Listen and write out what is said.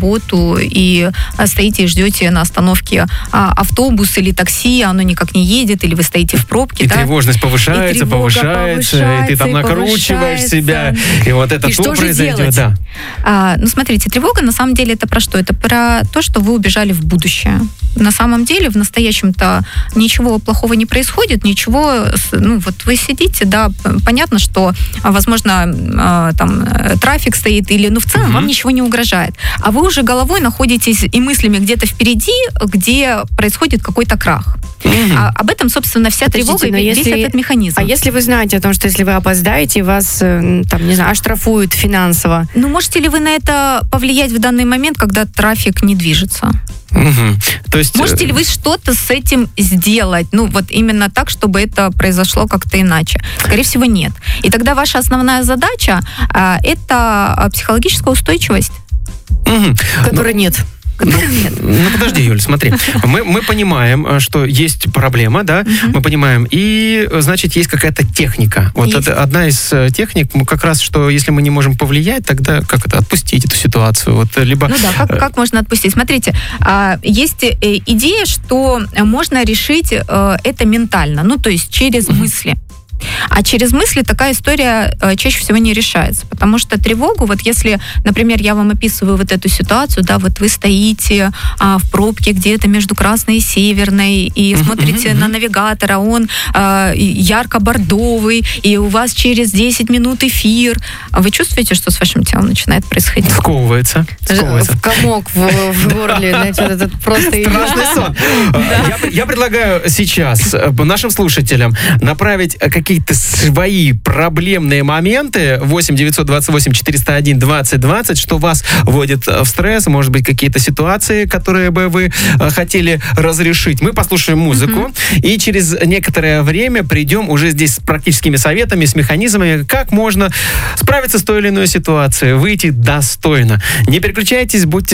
работу и стоите и ждете на остановке автобус или такси, оно никак не едет, или вы стоите в пробке. И тревожность повышается, и ты там накручиваешь себя, и вот это то произойдет. Да. Смотрите, тревога на самом деле это про что? Это про то, что вы убежали в будущее. На самом деле в настоящем-то ничего плохого не происходит, ничего, вот вы сидите, да, понятно, что, возможно, там трафик стоит, или, в целом вам ничего не угрожает. А вы уже головой находитесь и мыслями где-то впереди, где происходит какой-то крах. Об этом, собственно, вся тревога, весь этот механизм. А если вы знаете о том, что если вы опоздаете, вас, оштрафуют финансово? Можете ли вы на это повлиять в данный момент, когда трафик не движется? То есть... Можете ли вы что-то с этим сделать? Именно так, чтобы это произошло как-то иначе? Скорее всего, нет. И тогда ваша основная задача это психологическая устойчивость. Которой нет. Подожди, Юль, смотри. Мы понимаем, что есть проблема, да, мы понимаем, и, значит, есть какая-то техника. Это одна из техник, как раз, что если мы не можем повлиять, тогда отпустить эту ситуацию? Либо... как можно отпустить? Смотрите, есть идея, что можно решить это ментально, то есть через мысли. А через мысли такая история чаще всего не решается, потому что тревогу, если, например, я вам описываю вот эту ситуацию, да, вы стоите в пробке где-то между Красной и Северной и смотрите на навигатора, он ярко-бордовый, и у вас через 10 минут эфир. Вы чувствуете, что с вашим телом начинает происходить? Сковывается. Комок в горле, знаете, это просто... Страшный сон. Я предлагаю сейчас нашим слушателям направить какие-то свои проблемные моменты 8 928 401 20 20, что вас вводит в стресс, может быть, какие-то ситуации, которые бы вы хотели разрешить. Мы послушаем музыку, и через некоторое время придем уже здесь с практическими советами, с механизмами, как можно справиться с той или иной ситуацией, выйти достойно. Не переключайтесь, будьте